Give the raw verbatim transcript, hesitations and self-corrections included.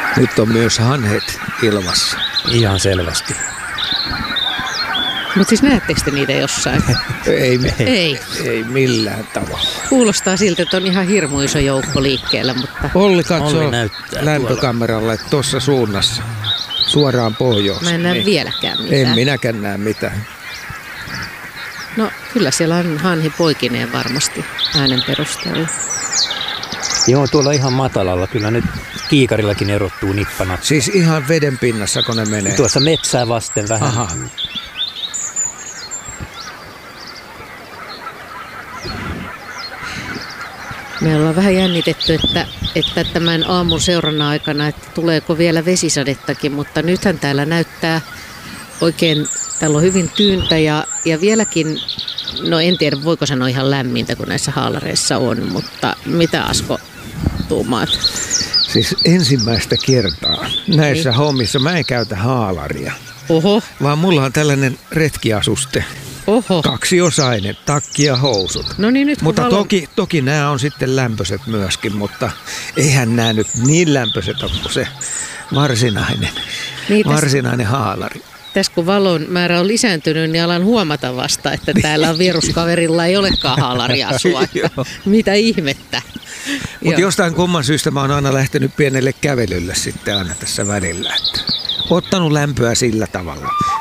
Nyt on myös hanhet ilmassa. Ihan selvästi. Mutta siis näettekö te niitä jossain? Ei, me, Ei. ei millään tavalla. Kuulostaa siltä, että on ihan hirmu iso joukko liikkeellä, mutta Olli katsoo Olli näyttää lämpökameralla, että tuossa suunnassa. Suoraan pohjoiseen. mä en näe Niin. vieläkään mitään. En minäkään näe mitään. No kyllä siellä on hanhi poikineen varmasti äänen perusteella. Joo, tuolla ihan matalalla. Kyllä nyt kiikarillakin erottuu nippana. Siis ihan veden pinnassa, kun ne menee. Tuossa metsää vasten vähän. Aha. Me ollaan vähän jännitetty, että, että tämän aamun seurannan aikana, että tuleeko vielä vesisadettakin, mutta nythän täällä näyttää oikein, täällä on hyvin tyyntä ja, ja vieläkin, no en tiedä voiko sanoa ihan lämmintä, kun näissä haalareissa on, mutta mitä Asko tuumaat? Siis ensimmäistä kertaa näissä hommissa mä en käytä haalaria, Oho, vaan mulla on tällainen retkiasuste. oho. Kaksiosainen, takki ja housut. No niin, nyt kun Mutta valon- toki, toki nämä on sitten lämpöiset myöskin, mutta eihän nämä nyt niin lämpöiset ole kuin se varsinainen, Niin, tässä- varsinainen haalari. Tässä kun valon määrä on lisääntynyt, niin alan huomata vasta, että täällä on vieruskaverilla ei olekaan haalaria-asua. Joo. Mitä ihmettä. Mutta Joo. jostain kumman syystä mä oon aina lähtenyt pienelle kävelylle sitten aina tässä välillä. Että ottanut lämpöä sillä tavalla.